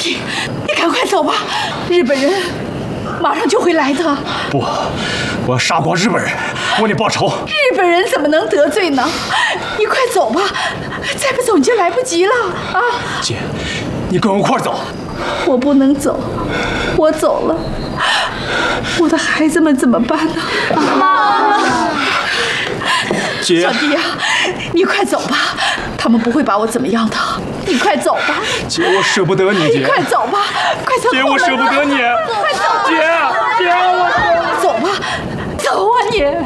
你赶快走吧，日本人马上就会来的。 不，我要杀光日本人，我得报仇。 日本人怎么能得罪呢？你快走吧，再不走你就来不及了啊！ 姐，你跟我一块儿走。 我不能走，我走了，我的孩子们怎么办呢？妈， 姐， 小弟呀，你快走吧，他们不会把我怎么样的。你快走吧， 姐，我舍不得你，姐。 你快走吧，快走！ 姐，我舍不得你， 快走吧！ 姐，我走吧，走啊你！